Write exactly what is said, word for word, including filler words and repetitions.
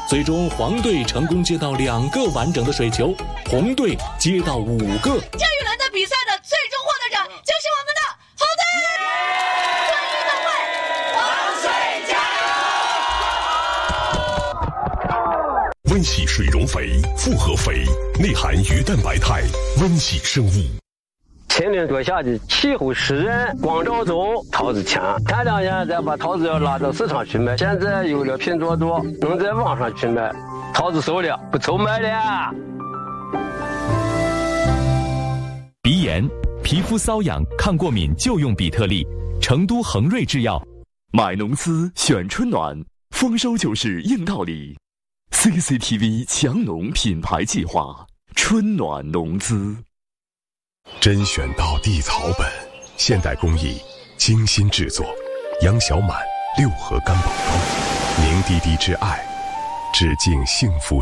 最终黄队成功接到两个完整的水球，红队接到五个。 这一轮的比赛的最终获得者就是我们的红队！ 春运的会，黄水加油！温喜水溶肥，复合肥，内含鱼蛋白肽，温喜生物。 前年多下的气候湿润，光照足，桃子强。前两年再把桃子要拉到市场去卖，现在有了拼多多，能在网上去卖，桃子熟了，不愁卖了。 鼻炎、皮肤瘙痒、抗过敏就用比特利，成都恒瑞制药。 买农资选春暖，丰收就是硬道理。C C T V 强农品牌计划，春暖农资。 甄选到地草本，现代工艺，精心制作，杨小满六合干宝膏，凝滴滴之爱，致敬幸福。